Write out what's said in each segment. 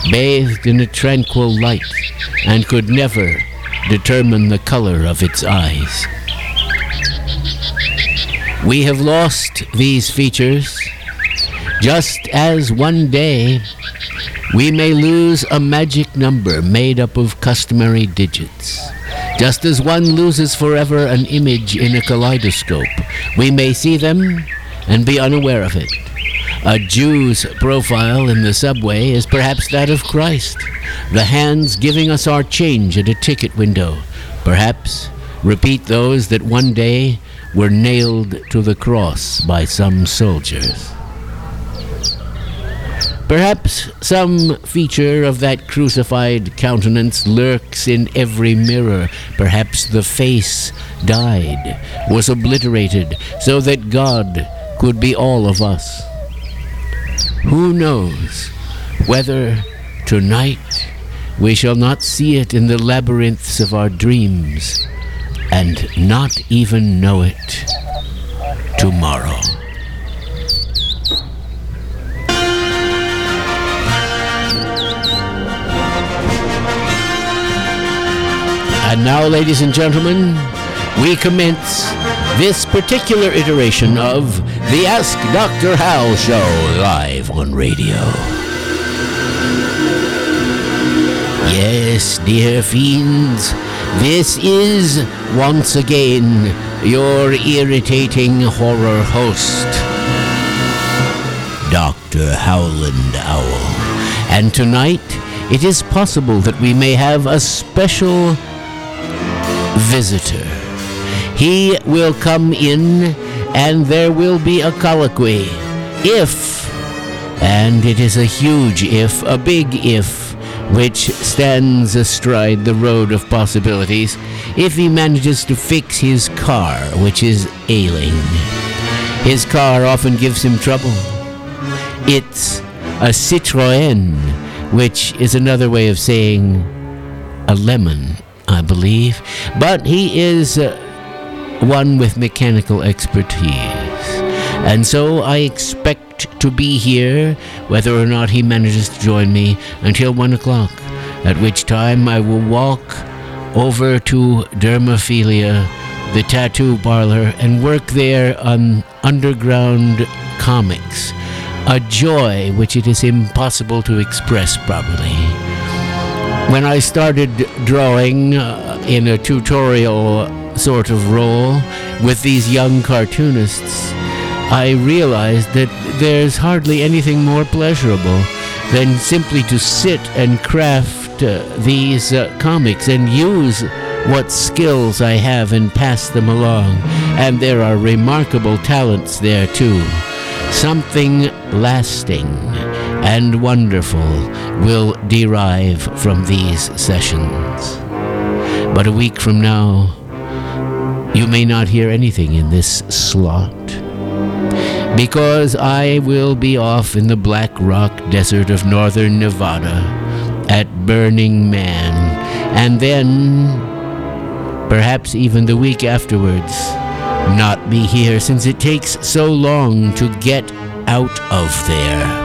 bathed in a tranquil light, and could never determine the color of its eyes. We have lost these features, just as one day we may lose a magic number made up of customary digits. Just as one loses forever an image in a kaleidoscope, we may see them and be unaware of it. A Jew's profile in the subway is perhaps that of Christ, the hands giving us our change at a ticket window, perhaps repeat those that one day were nailed to the cross by some soldiers. Perhaps some feature of that crucified countenance lurks in every mirror. Perhaps the face died, was obliterated, so that God could be all of us. Who knows whether tonight we shall not see it in the labyrinths of our dreams and not even know it tomorrow. And now, ladies and gentlemen, we commence this particular iteration of the Ask Dr. Hal Show live on radio. Yes, dear fiends, this is once again your irritating horror host, Dr. Howland Owl. And tonight, it is possible that we may have a special visitor. He will come in and there will be a colloquy. If, and it is a huge if, a big if, which stands astride the road of possibilities, if he manages to fix his car, which is ailing. His car often gives him trouble. It's a Citroën, which is another way of saying a lemon, I believe, but he is one with mechanical expertise, and so I expect to be here, whether or not he manages to join me, until 1 o'clock, at which time I will walk over to Dermophilia, the tattoo parlor, and work there on underground comics, a joy which it is impossible to express properly. When I started drawing in a tutorial sort of role with these young cartoonists, I realized that there's hardly anything more pleasurable than simply to sit and craft these comics and use what skills I have and pass them along. And there are remarkable talents there too. Something lasting and wonderful will derive from these sessions. But a week from now, you may not hear anything in this slot, because I will be off in the Black Rock Desert of northern Nevada at Burning Man, and then, perhaps even the week afterwards, not be here, since it takes so long to get out of there.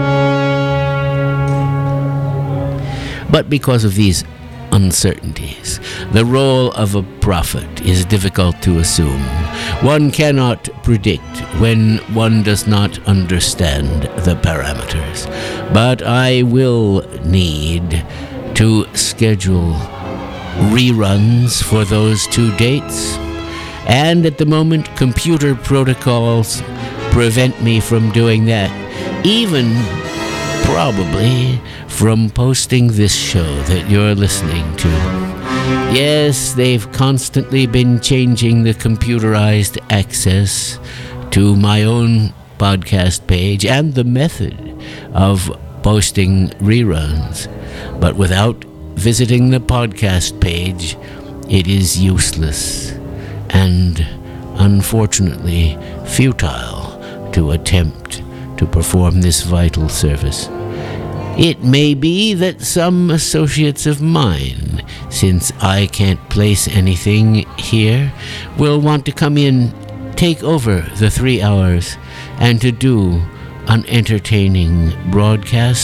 But because of these uncertainties, the role of a prophet is difficult to assume. One cannot predict when one does not understand the parameters. But I will need to schedule reruns for those 2 dates, and at the moment, computer protocols prevent me from doing that, even probably from posting this show that you're listening to. Yes, they've constantly been changing the computerized access to my own podcast page and the method of posting reruns. But without visiting the podcast page, it is useless and, unfortunately, futile to attempt to perform this vital service. It may be that some associates of mine, since I can't place anything here, will want to come in, take over the 3 hours, and to do an entertaining broadcast